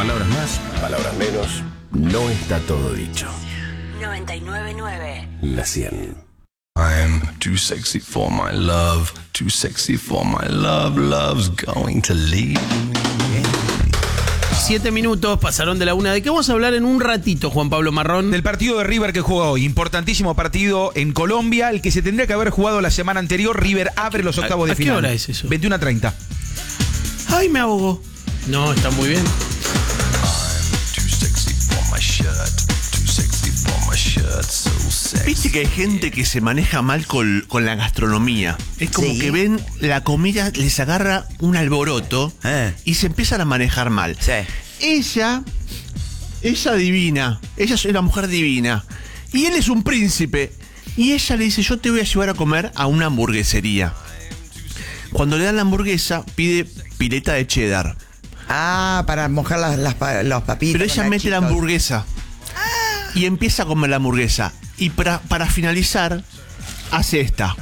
Palabras más, palabras menos. No está todo dicho. 99.9 La 100. I'm too sexy for my love, too sexy for my love, love's going to leave me. 7 minutos pasaron de la 1. ¿De qué vamos a hablar en un ratito, Juan Pablo Marrón? Del partido de River que juega hoy. Importantísimo partido en Colombia, el que se tendría que haber jugado la semana anterior. River abre los octavos de ¿A qué final. hora es eso? 21:30. Ay, me ahogó. No, está muy bien. I'm too sexy for my shirt, too sexy for my shirt, so sexy. Viste que hay gente que se maneja mal con la gastronomía. Es como Sí. que ven la comida, les agarra un alboroto y se empiezan a manejar mal. Sí. Ella divina, ella es una mujer divina y él es un príncipe y ella le dice: yo te voy a llevar a comer a una hamburguesería. Cuando le dan la hamburguesa pide pileta de cheddar, Ah, para mojar los papitos. pero ella mete la hamburguesa y empieza a comer la hamburguesa y para finalizar hace esta.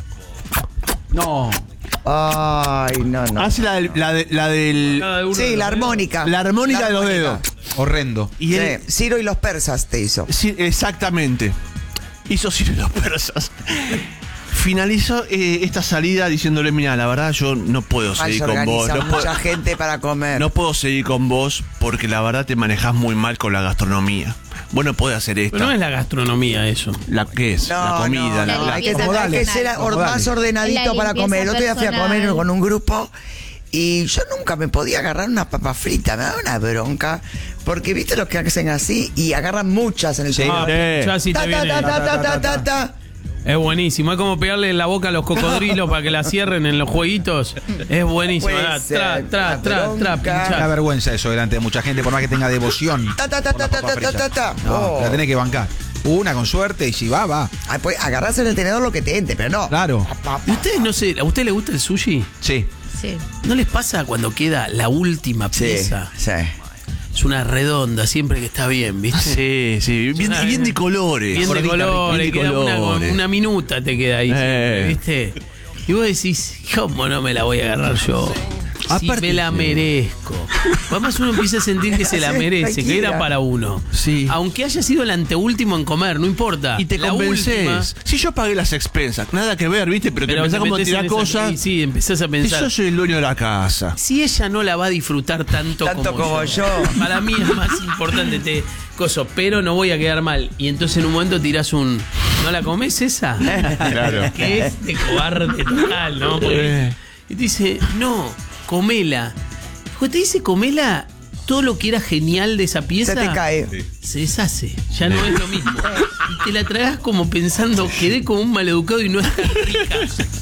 No. Ay, no. Hace la del Cada uno de Sí, los la dedos. armónica. la armónica de los dedos. Horrendo. Y él, Sí, Ciro y los persas te hizo. sí, exactamente. Hizo Ciro y los persas. Finalizó esta salida diciéndole: mira, la verdad yo no puedo Mal seguir se con vos. organiza No mucha puedo, gente para comer. no puedo seguir con vos porque la verdad te manejás muy mal con la gastronomía. Vos no podés hacer esto. Pero no es la gastronomía eso. ¿La qué es? La comida. La la- hay que, limpieza hay que ser personal. más ordenadito La para limpieza comer. El otro día fui a comer personal. con un grupo y yo nunca me podía agarrar una papa frita. Me daba una bronca. Porque viste los que hacen así y agarran muchas en el Sí. Ah, Sí. ya sí te Ta, ta, viene. ta, ta, ta, ta, ta. Es buenísimo. Es como pegarle en la boca a los cocodrilos para que la cierren en los jueguitos. Es buenísimo. Puede Ah, ser, tra, bronca. Una pinchar. vergüenza eso delante de mucha gente, por más que tenga devoción. Ta, ta, ta, por la ta, papa ta, ta, frita. ta, ta. No, Oh. la tenés que bancar. Una con suerte y si va. Ay, pues agarrás en el tenedor lo que te entre, pero no. Claro. ¿Y ustedes no sé, a usted le gusta el sushi? Sí. Sí. ¿No les pasa cuando queda la última Sí, pieza? sí. Es una redonda, siempre que está bien, ¿viste? Sí, sí. Bien, y bien de colores. Bien de Gordita, colores, bien de queda colores. una minuta te queda ahí, siempre, ¿viste? Y vos decís, ¿cómo no me la voy a agarrar yo? Si Aparte- me la merezco. Además uno empieza a sentir que se la Sí, merece, que cualquiera. era para uno. Sí. Aunque haya sido el anteúltimo en comer, no importa. Y te La convences. última, Si yo pagué las expensas, nada que ver, ¿viste? Pero te pero empezás te como a metés tirar en esa- cosas. Sí, sí, empezás a Y pensar. yo soy el dueño de la casa. Si ella no la va a disfrutar tanto como yo, para mí es más importante coso, pero no voy a quedar mal. Y entonces en un momento tirás un ¿no la comes esa? Claro. Que es de cobarde total, ¿no? Porque- y te dice, no, comela. Cuando te dice comela, todo lo que era genial de esa pieza Se te cae. se deshace, ya no es lo mismo. Y te la tragas como pensando, quedé como un maleducado y no es tan rica.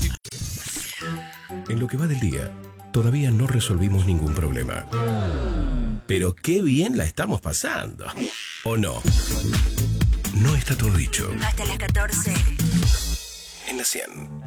En lo que va del día, todavía no resolvimos ningún problema. Pero qué bien la estamos pasando. ¿O no? No está todo dicho. Hasta las 14. En la 100.